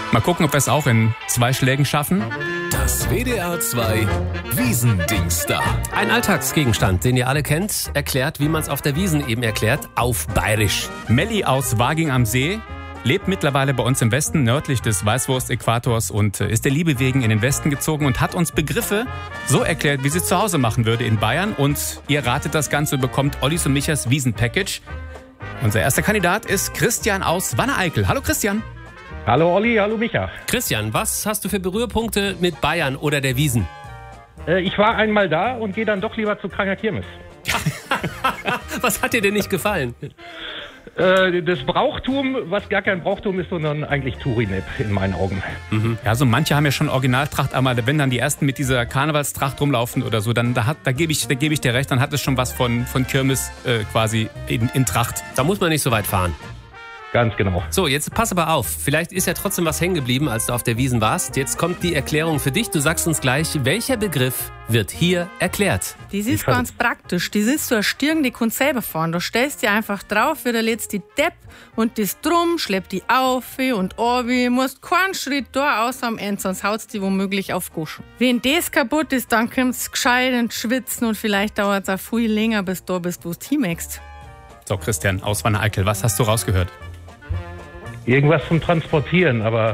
Mal gucken, ob wir es auch in 2 Schlägen schaffen. Das WDR 2 Wiesendings da. Ein Alltagsgegenstand, den ihr alle kennt, erklärt, wie man es auf der Wiesn eben erklärt, auf Bayerisch. Melli aus Waging am See lebt mittlerweile bei uns im Westen, nördlich des Weißwurst-Äquators und ist der Liebe wegen in den Westen gezogen und hat uns Begriffe so erklärt, wie sie zu Hause machen würde in Bayern. Und ihr ratet das Ganze, bekommt Ollis und Michas Wiesn-Package. Unser erster Kandidat ist Christian aus Wanne-Eickel. Hallo Christian. Hallo Olli, hallo Micha. Christian, was hast du für Berührpunkte mit Bayern oder der Wiesn? Ich war einmal da und gehe dann doch lieber zu Kranger Kirmes. Was hat dir denn nicht gefallen? Das Brauchtum, was gar kein Brauchtum ist, sondern eigentlich Turinep in meinen Augen. Ja, so manche haben ja schon Originaltracht, aber wenn dann die ersten mit dieser Karnevalstracht rumlaufen oder so, dann da gebe ich dir recht, dann hat es schon was von Kirmes quasi in Tracht. Da muss man nicht so weit fahren. Ganz genau. So, jetzt pass aber auf. Vielleicht ist ja trotzdem was hängen geblieben, als du auf der Wiesn warst. Jetzt kommt die Erklärung für dich. Du sagst uns gleich, welcher Begriff wird hier erklärt? Das ist ganz praktisch. Das ist so eine Stirn, die kannst selber fahren. Da stellst du dich einfach drauf, wie der letzte Depp und das drum, schleppt die auf und runter. Musst keinen Schritt da außer am Ende, sonst haut's die womöglich auf Goschen. Wenn das kaputt ist, dann kommst du gescheit ins Schwitzen und vielleicht dauert es auch viel länger, bis du bist, wo du hinmachst. So, Christian aus Wanne-Eickel, was hast du rausgehört? Irgendwas zum Transportieren, aber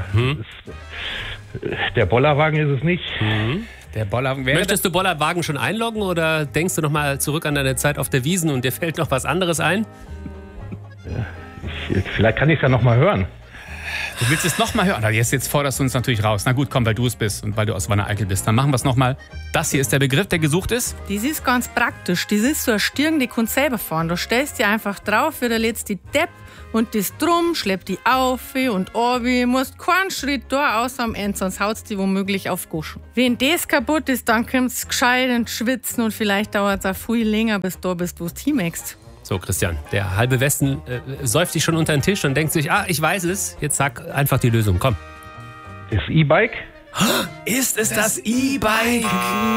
der Bollerwagen ist es nicht. Der Bollerwagen Möchtest du Bollerwagen schon einloggen oder denkst du nochmal zurück an deine Zeit auf der Wiesn und dir fällt noch was anderes ein? Vielleicht kann ich es ja noch mal hören. Du willst es nochmal hören? Jetzt forderst du uns natürlich raus. Na gut, komm, weil du es bist und weil du aus Wanne-Eickel bist. Dann machen wir es nochmal. Das hier ist der Begriff, der gesucht ist. Das ist ganz praktisch. Das ist so eine Stirn, die kannst selber fahren. Da stellst du dich einfach drauf, wie der letzte Depp und das drum, schleppt die auf und runter. Musst keinen Schritt da außer am Ende, sonst haut's die womöglich auf Goschen. Wenn das kaputt ist, dann kommst du gescheit ins Schwitzen und vielleicht dauert es auch viel länger, bis du bist, wo du hinmachst. So, Christian, der halbe Westen säuft sich schon unter den Tisch und denkt sich, ich weiß es, jetzt sag einfach die Lösung, komm. Das E-Bike? Ist es das E-Bike?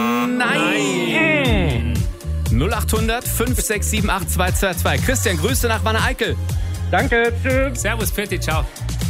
Nein! 0800 567 8222. Christian, Grüße nach Wanne-Eickel. Danke, tschüss. Servus, Pfitti, ciao.